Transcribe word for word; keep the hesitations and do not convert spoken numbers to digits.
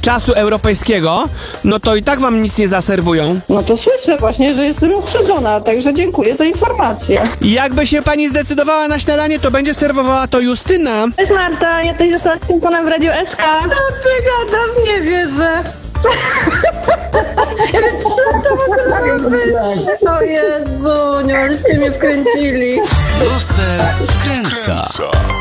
czasu europejskiego, no to i tak wam nic nie zaserwują. No to słyszę właśnie, że jestem uprzedzona, także dziękuję za informację. I jakby się pani zdecydowała na śniadanie, to będzie serwowała to Justyna. Cześć Marta, jesteś ze Simpsonem w Radiu S K. No ty gadasz, nie wierzę. Co to w ogóle ma być? O Jezu, nie możecie mnie wkręcili. Losel wkręca.